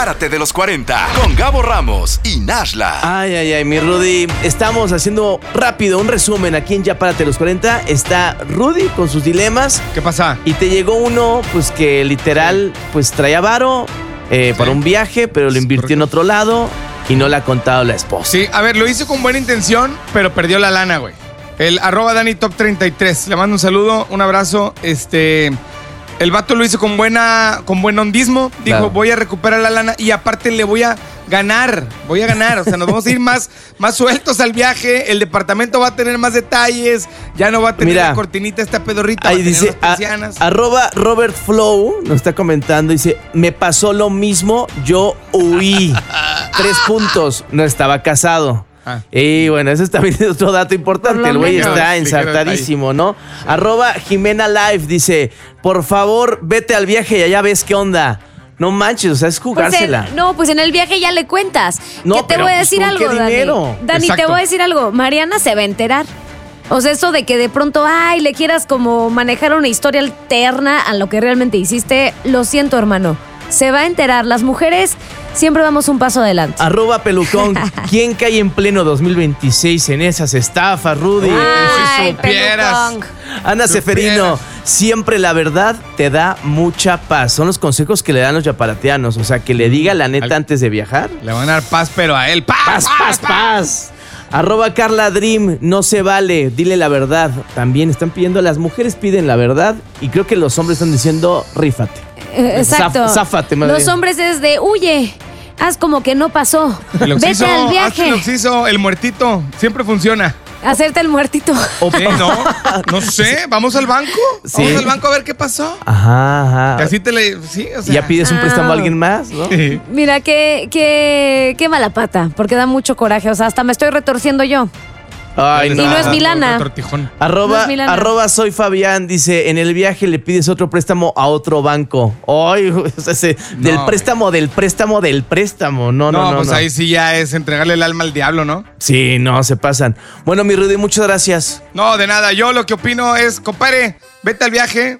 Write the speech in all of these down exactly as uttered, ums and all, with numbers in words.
Párate de los cuarenta con Gabo Ramos y Nashla. Ay, ay, ay, mi Rudy. Estamos haciendo rápido un resumen aquí en Ya Párate de los cuarenta. Está Rudy con sus dilemas. ¿Qué pasa? Y te llegó uno, pues que literal, pues traía varo eh, sí. para un viaje, pero lo invirtió sí, en otro lado y no le ha contado la esposa. Sí, a ver, lo hizo con buena intención, pero perdió la lana, güey. El arroba Dani Top treinta y tres. Le mando un saludo, un abrazo. Este... El vato lo hizo con buena, con buen hondismo. Dijo, claro, voy a recuperar la lana y aparte le voy a ganar. Voy a ganar. O sea, nos vamos a ir más, más sueltos al viaje. El departamento va a tener más detalles. Ya no va a tener Mira, la cortinita esta pedorrita. Ahí dice, a, arroba Robert Flow nos está comentando. Dice, me pasó lo mismo, yo huí. Tres puntos. No estaba casado. Ah. Y bueno, ese es también otro dato importante. El güey está ensartadísimo, ¿no? Arroba Jimena Live dice, por favor, vete al viaje y allá ves qué onda. No manches, o sea, es jugársela. Pues en, no, pues en el viaje ya le cuentas. No, que te pero, voy a decir pues, algo, ¿con qué Dani. dinero? Dani, Exacto. te voy a decir algo. Mariana se va a enterar. O sea, eso de que de pronto, ay, le quieras como manejar una historia alterna a lo que realmente hiciste, lo siento, hermano. Se va a enterar. Las mujeres siempre vamos un paso adelante. Arroba Pelucón. ¿Quién cae en pleno dos mil veintiséis en esas estafas, Rudy? Ay, si supieras. Pelucón. Ana Seferino, siempre la verdad te da mucha paz. Son los consejos que le dan los yaparateanos. O sea, que le diga la neta Al... antes de viajar. Le van a dar paz, pero a él. ¡Paz, paz, paz! paz, paz. Arroba Carla Dream, no se vale, dile la verdad. También están pidiendo, las mujeres piden la verdad y creo que los hombres están diciendo, rífate. Eh, exacto. Zaf, záfate, madre. Los hombres es de, huye, haz como que no pasó. El oxiso, vete al viaje. El oxiso, el muertito, siempre funciona. Hacerte el muertito. ¿Eh? No, no sé, vamos al banco. Sí. Vamos al banco a ver qué pasó. Ajá, ajá. Que así te le... Sí, o sea. Ya pides un préstamo a alguien más, ¿no? Sí. Mira, qué, qué, qué mala pata, porque da mucho coraje. O sea, hasta me estoy retorciendo yo. Ay, y no. no es mi lana. Arroba, no es mi lana. arroba soy Fabián, dice, en el viaje le pides otro préstamo a otro banco. Ay, o sea, ese, no, del préstamo, wey. del préstamo, del préstamo. No, no, no. No, pues no. ahí sí ya es entregarle el alma al diablo, ¿no? Sí, no, se pasan. Bueno, mi Rudy, muchas gracias. No, de nada. Yo lo que opino es, compadre, vete al viaje.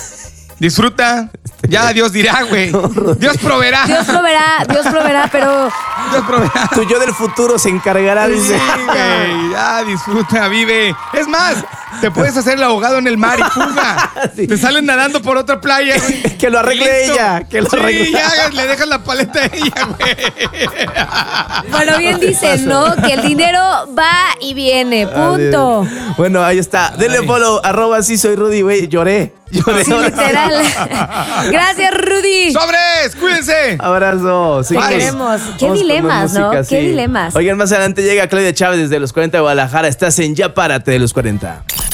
Disfruta. Ya Dios dirá, güey. Dios proveerá. Dios proveerá, Dios proveerá, pero... Dios proveerá. Tu yo del futuro se encargará, dice. Sí, güey. Ya disfruta, vive. Es más, te puedes hacer el ahogado en el mar y fuga. Sí. Te salen nadando por otra playa, güey. Que lo arregle ella. Que lo sí, arregle. ya le dejas la paleta a ella, güey. Bueno, bien dicen, ¿no? Que el dinero va y viene. Punto. Adiós. Bueno, ahí está. Denle Ay. follow, arroba sí soy Rudy, güey. Lloré. Lloré. Sí, literal. Gracias, Rudy. ¡Sobres! ¡Cuídense! Abrazo. Sí, queremos. Qué dilemas, ¿no? Música, Qué sí. dilemas. Oigan, más adelante llega Claudia Chávez desde los cuarenta de Guadalajara. Estás en Ya Párate de los cuarenta.